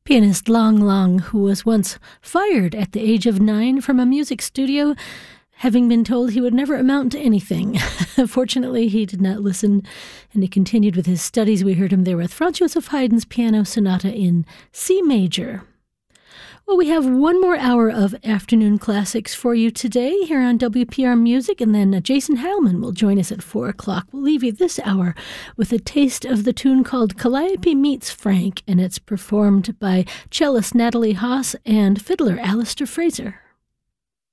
Pianist Lang Lang, who was once fired at the age of 9 from a music studio, having been told he would never amount to anything. Fortunately, he did not listen, and he continued with his studies. We heard him there with Franz Joseph Haydn's Piano Sonata in C major. Well, we have one more hour of afternoon classics for you today here on WPR Music, and then Jason Heilman will join us at 4 o'clock. We'll leave you this hour with a taste of the tune called Calliope Meets Frank, and it's performed by cellist Natalie Haas and fiddler Alistair Fraser.